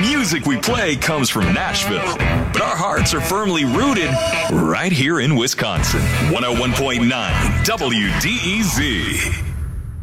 music we play comes from Nashville, but our hearts are firmly rooted right here in Wisconsin. 101.9 WDEZ.